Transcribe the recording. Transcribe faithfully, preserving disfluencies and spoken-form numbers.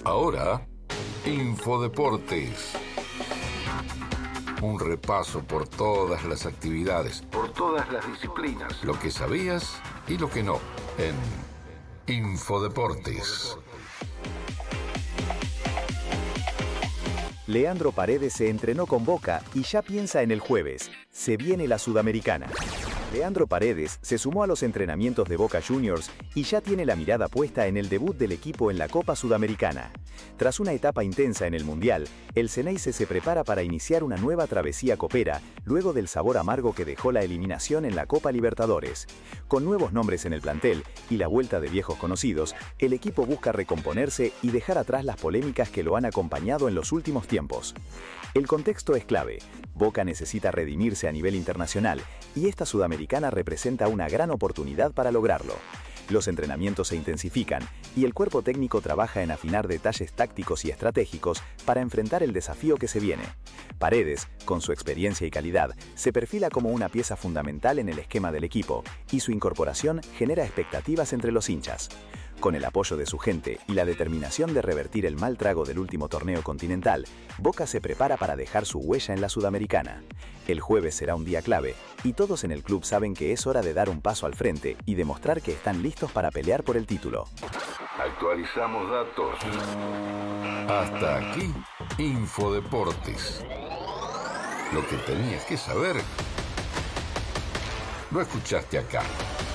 Ahora, Infodeportes. Un repaso por todas las actividades, por todas las disciplinas, lo que sabías y lo que no, en Infodeportes. Leandro Paredes se entrenó con Boca y ya piensa en el jueves. Se viene la Sudamericana. Leandro Paredes se sumó a los entrenamientos de Boca Juniors y ya tiene la mirada puesta en el debut del equipo en la Copa Sudamericana. Tras una etapa intensa en el Mundial, el Xeneize se prepara para iniciar una nueva travesía copera luego del sabor amargo que dejó la eliminación en la Copa Libertadores. Con nuevos nombres en el plantel y la vuelta de viejos conocidos, el equipo busca recomponerse y dejar atrás las polémicas que lo han acompañado en los últimos tiempos. El contexto es clave. Boca necesita redimirse a nivel internacional y esta Sudamericana representa una gran oportunidad para lograrlo. Los entrenamientos se intensifican y el cuerpo técnico trabaja en afinar detalles tácticos y estratégicos para enfrentar el desafío que se viene. Paredes, con su experiencia y calidad, se perfila como una pieza fundamental en el esquema del equipo y su incorporación genera expectativas entre los hinchas. Con el apoyo de su gente y la determinación de revertir el mal trago del último torneo continental, Boca se prepara para dejar su huella en la Sudamericana. El jueves será un día clave y todos en el club saben que es hora de dar un paso al frente y demostrar que están listos para pelear por el título. Actualizamos datos. Hasta aquí, Infodeportes. Lo que tenías que saber, lo escuchaste acá.